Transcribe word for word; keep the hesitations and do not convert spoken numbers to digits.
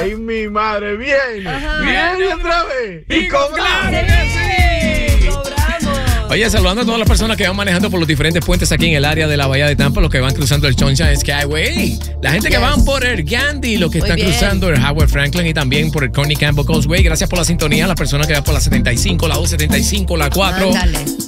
Ay, mi madre, viene. Ajá. Viene otra vez. Y, y cobramos. Sí, cobramos. Oye, saludando a todas las personas que van manejando por los diferentes puentes aquí en el área de la Bahía de Tampa, los que van cruzando el Sunshine Skyway, la gente yes. que van por el Gandhi, los que Muy están bien. cruzando el Howard Franklin y también por el Corny Campbell Causeway. Gracias por la sintonía, las personas que van por la setenta y cinco, la dos setenta y cinco, la cuatro. Ándale.